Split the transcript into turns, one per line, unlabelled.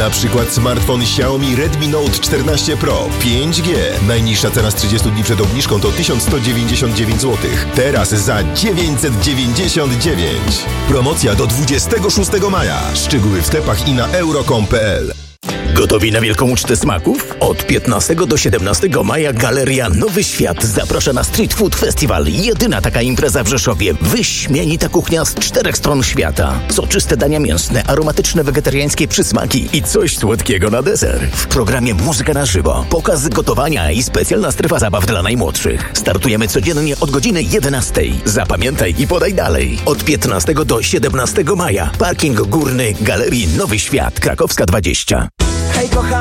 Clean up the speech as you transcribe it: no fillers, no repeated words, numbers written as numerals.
Na przykład smartfon Xiaomi Redmi Note 14 Pro 5G. Najniższa cena z 30 dni przed obniżką to 1199 zł. Teraz za 999. Promocja do 26 maja. Szczegóły w sklepach i na euro.com.pl.
Gotowi na wielką ucztę smaków? Od 15 do 17 maja Galeria Nowy Świat zaprasza na Street Food Festival. Jedyna taka impreza w Rzeszowie. Wyśmienita kuchnia z 4 stron świata. Soczyste dania mięsne, aromatyczne wegetariańskie przysmaki i coś słodkiego na deser. W programie muzyka na żywo, pokazy gotowania i specjalna strefa zabaw dla najmłodszych. Startujemy codziennie od godziny 11. Zapamiętaj i podaj dalej. Od 15 do 17 maja. Parking górny Galerii Nowy Świat, Krakowska 20.
Hej kochani!